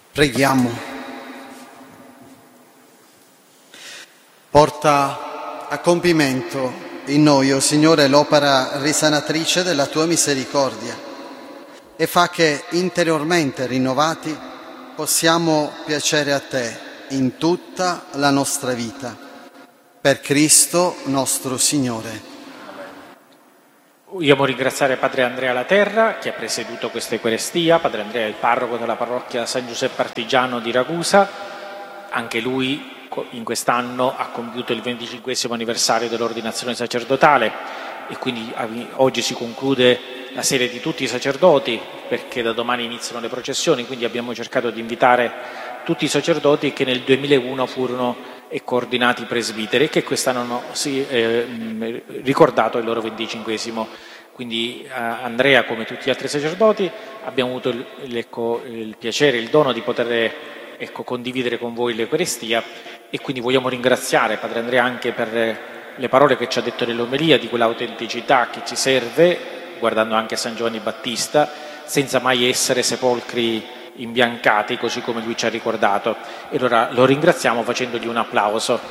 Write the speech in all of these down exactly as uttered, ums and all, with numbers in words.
Preghiamo. Porta a compimento in noi, o Signore, l'opera risanatrice della Tua misericordia e fa che interiormente rinnovati possiamo piacere a Te in tutta la nostra vita. Per Cristo nostro Signore. Vogliamo ringraziare Padre Andrea Laterra che ha presieduto questa Eucaristia. Padre Andrea è il parroco della parrocchia San Giuseppe Artigiano di Ragusa. Anche lui in quest'anno ha compiuto il venticinquesimo anniversario dell'ordinazione sacerdotale e quindi oggi si conclude la serie di tutti i sacerdoti, perché da domani iniziano le processioni, quindi abbiamo cercato di invitare tutti i sacerdoti che nel duemilauno furono ecco, ordinati presbiteri e che quest'anno hanno sì, eh, ricordato il loro venticinquesimo. Quindi eh, Andrea, come tutti gli altri sacerdoti, abbiamo avuto il, ecco, il piacere, il dono di poter ecco, condividere con voi l'Eucaristia e quindi vogliamo ringraziare Padre Andrea anche per le parole che ci ha detto nell'omelia, di quell'autenticità che ci serve, guardando anche San Giovanni Battista, senza mai essere sepolcri imbiancati, così come lui ci ha ricordato. E allora lo ringraziamo facendogli un applauso.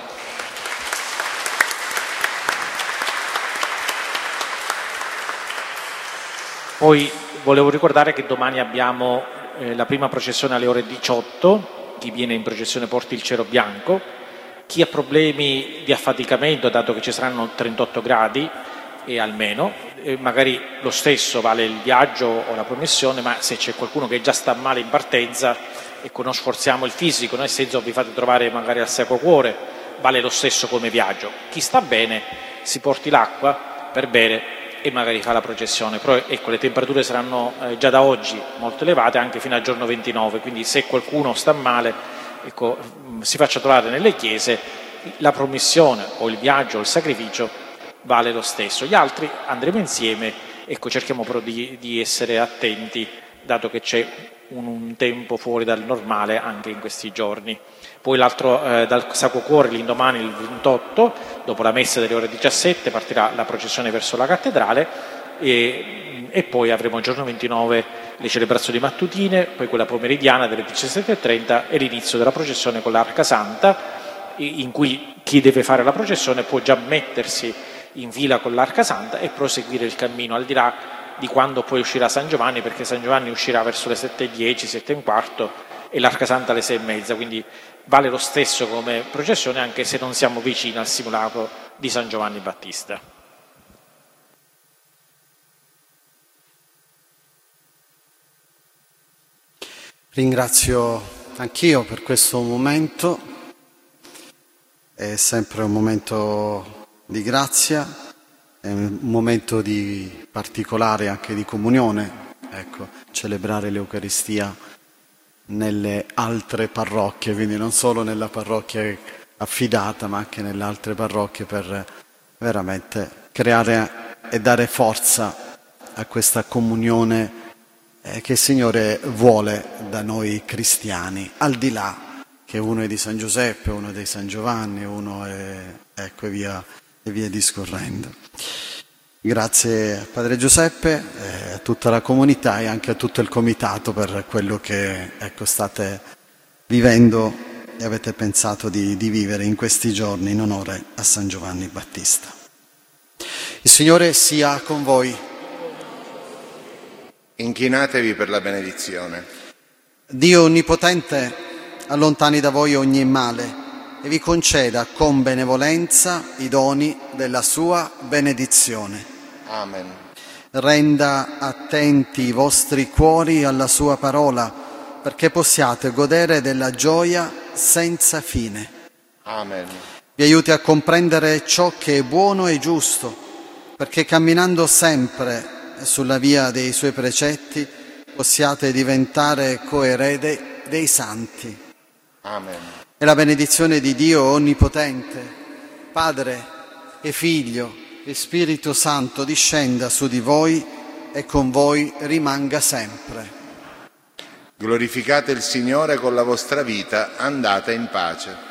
Poi volevo ricordare che domani abbiamo eh, la prima processione alle ore diciotto, chi viene in processione porti il cero bianco, chi ha problemi di affaticamento, dato che ci saranno trentotto gradi e almeno, e magari lo stesso vale il viaggio o la promessione, ma se c'è qualcuno che già sta male in partenza, ecco, non sforziamo il fisico, nel senso vi fate trovare magari al Sacro Cuore, vale lo stesso come viaggio. Chi sta bene si porti l'acqua per bere e magari fa la processione, però ecco, le temperature saranno eh, già da oggi molto elevate, anche fino al giorno ventinove, quindi se qualcuno sta male, ecco, si faccia trovare nelle chiese, la promissione o il viaggio o il sacrificio vale lo stesso. Gli altri andremo insieme, ecco, cerchiamo però di, di essere attenti, dato che c'è un, un tempo fuori dal normale anche in questi giorni. Poi l'altro eh, dal Sacro Cuore l'indomani, il ventotto, dopo la messa delle ore diciassette, partirà la processione verso la cattedrale e, e poi avremo il giorno ventinove le celebrazioni mattutine, poi quella pomeridiana delle diciassette e trenta e l'inizio della processione con l'Arca Santa, in cui chi deve fare la processione può già mettersi in fila con l'Arca Santa e proseguire il cammino, al di là di quando poi uscirà San Giovanni, perché San Giovanni uscirà verso le sette e dieci, sette e un quarto e l'Arca Santa alle sei e mezza, quindi vale lo stesso come processione anche se non siamo vicini al simulacro di San Giovanni Battista. Ringrazio anch'io per questo momento, è sempre un momento di grazia, è un momento di particolare anche di comunione, ecco, celebrare l'Eucaristia nelle altre parrocchie, quindi non solo nella parrocchia affidata, ma anche nelle altre parrocchie, per veramente creare e dare forza a questa comunione eh, che il Signore vuole da noi cristiani, al di là che uno è di San Giuseppe, uno è di San Giovanni, uno è, ecco, e via, e via discorrendo. Grazie a Padre Giuseppe, eh, a tutta la comunità e anche a tutto il comitato per quello che ecco, state vivendo e avete pensato di, di vivere in questi giorni in onore a San Giovanni Battista. Il Signore sia con voi. Inchinatevi per la benedizione. Dio Onnipotente allontani da voi ogni male e vi conceda con benevolenza i doni della sua benedizione. Amen. Renda attenti i vostri cuori alla sua parola, perché possiate godere della gioia senza fine. Amen. Vi aiuti a comprendere ciò che è buono e giusto, perché camminando sempre sulla via dei suoi precetti possiate diventare coerede dei santi. Amen. E la benedizione di Dio Onnipotente, Padre e Figlio e Spirito Santo discenda su di voi e con voi rimanga sempre. Glorificate il Signore con la vostra vita, andate in pace.